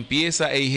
limpieza e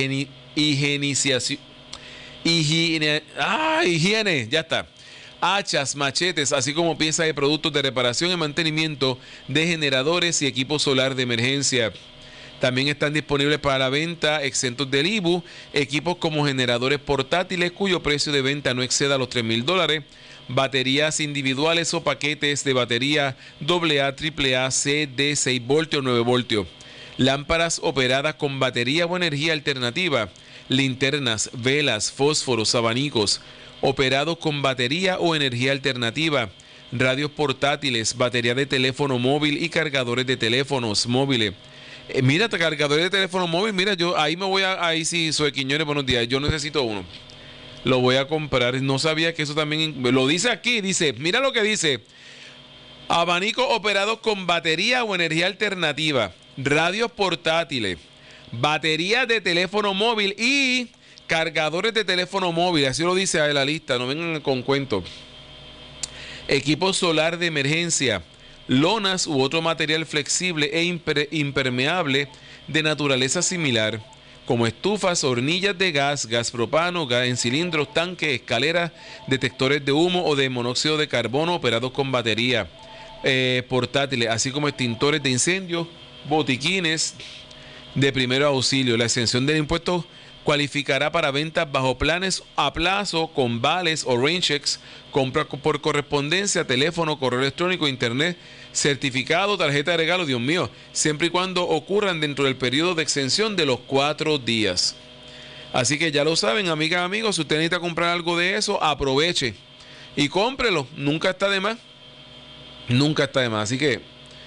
higiene, ya está. Hachas, machetes, así como piezas de productos de reparación y mantenimiento de generadores y equipos solar de emergencia. También están disponibles para la venta, exentos del IBU, equipos como generadores portátiles cuyo precio de venta no exceda los $3,000, baterías individuales o paquetes de batería AA, AAA, C, D, 6 voltios o 9 voltios, lámparas operadas con batería o energía alternativa, linternas, velas, fósforos, abanicos, operados con batería o energía alternativa, radios portátiles, batería de teléfono móvil y cargadores de teléfonos móviles. Mira, cargadores de teléfono móvil, mira, yo ahí me voy a, ahí sí, soy Quiñones, buenos días, yo necesito uno. Lo voy a comprar, no sabía que eso también, lo dice aquí, dice, mira lo que dice, abanicos operados con batería o energía alternativa, radios portátiles, baterías de teléfono móvil y cargadores de teléfono móvil, así lo dice ahí la lista, no vengan con cuentos. Equipo solar de emergencia, lonas u otro material flexible e impermeable de naturaleza similar, como estufas, hornillas de gas, gas propano, gas en cilindros, tanques, escaleras, detectores de humo o de monóxido de carbono operados con batería, portátiles, así como extintores de incendios, botiquines de primer auxilio. La exención del impuesto cualificará para ventas bajo planes a plazo con vales o rain checks, compra por correspondencia, teléfono, correo electrónico, internet, certificado, tarjeta de regalo, Dios mío, siempre y cuando ocurran dentro del periodo de exención de los 4 días. Así que ya lo saben, amigas, amigos, si usted necesita comprar algo de eso, aproveche y cómprelo, nunca está de más. Nunca está de más, así que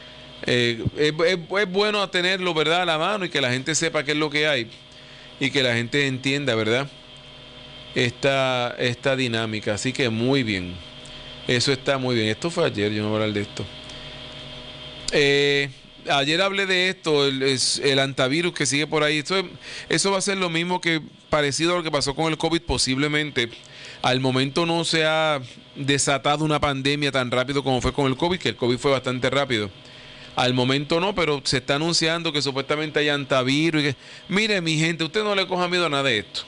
es bueno tenerlo, ¿verdad?, a la mano y que la gente sepa qué es lo que hay. Y que la gente entienda, ¿verdad?, esta dinámica. Así que muy bien. Eso está muy bien. Esto fue ayer, yo no voy a hablar de esto. Ayer hablé de esto, el antivirus que sigue por ahí. Eso va a ser lo mismo, que parecido a lo que pasó con el COVID posiblemente. Al momento no se ha desatado una pandemia tan rápido como fue con el COVID, que el COVID fue bastante rápido. Al momento no, pero se está anunciando que supuestamente hay antivirus. Mire, mi gente, usted no le coja miedo a nada de esto.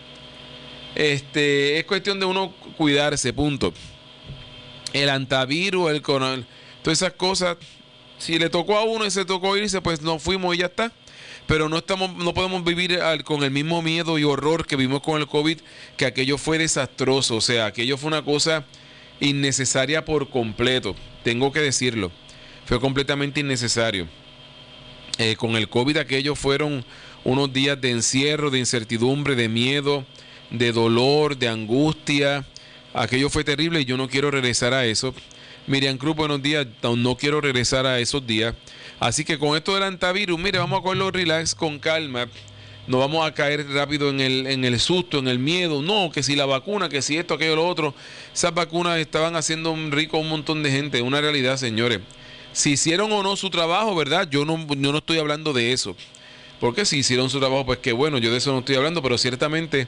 Es cuestión de uno cuidarse, punto. El antivirus, el coronel, todas esas cosas, si le tocó a uno y se tocó irse, pues nos fuimos y ya está. Pero no podemos vivir con el mismo miedo y horror que vimos con el COVID, que aquello fue desastroso. O sea, aquello fue una cosa innecesaria por completo. Tengo que decirlo. Fue completamente innecesario. Con el COVID aquellos fueron unos días de encierro, de incertidumbre, de miedo, de dolor, de angustia. Aquello fue terrible y yo no quiero regresar a eso. Miriam Cruz, buenos días. No quiero regresar a esos días. Así que con esto del antivirus, mire, vamos a cogerlo relax, con calma. No vamos a caer rápido en el susto, en el miedo. No, que si la vacuna, que si esto, aquello, lo otro. Esas vacunas estaban haciendo rico a un montón de gente. Una realidad, señores. Si hicieron o no su trabajo, ¿verdad? Yo no estoy hablando de eso. Porque si hicieron su trabajo, pues qué bueno, yo de eso no estoy hablando, pero ciertamente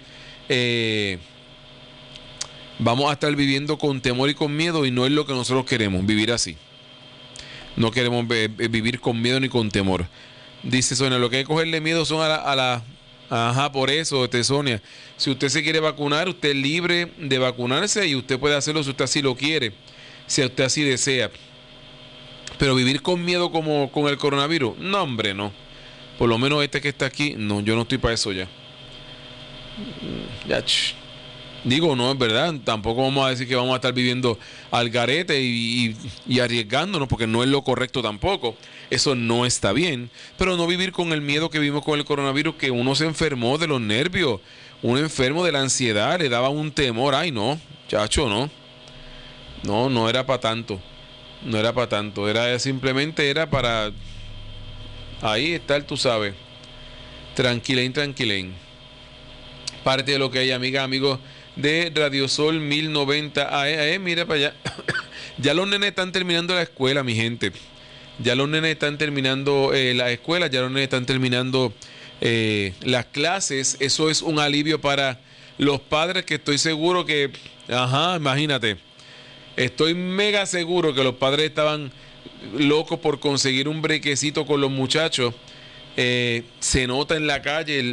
vamos a estar viviendo con temor y con miedo, y no es lo que nosotros queremos, vivir así. No queremos vivir con miedo ni con temor. Dice Sonia, lo que hay que cogerle miedo son a la... Ajá, por eso, Sonia. Si usted se quiere vacunar, usted es libre de vacunarse y usted puede hacerlo si usted así lo quiere, si usted así desea. Pero vivir con miedo como con el coronavirus, no, hombre, no. Por lo menos este que está aquí, no, yo no estoy para eso ya. Digo, no es verdad. Tampoco vamos a decir que vamos a estar viviendo al garete y arriesgándonos, porque no es lo correcto tampoco. Eso no está bien. Pero no vivir con el miedo que vimos con el coronavirus, que uno se enfermó de los nervios, uno enfermo de la ansiedad, le daba un temor. Ay, no, chacho, no. No era para tanto. No era para tanto, simplemente era para ahí estar, tú sabes, tranquilén. Parte de lo que hay, amigas, amigos de Radio Sol 1090 AM. Mira para allá. Ya los nenes están terminando la escuela, mi gente. Ya los nenes están terminando la escuela, ya los nenes están terminando las clases. Eso es un alivio para los padres, que estoy seguro que, imagínate. Estoy mega seguro que los padres estaban locos por conseguir un brequecito con los muchachos. Se nota en la calle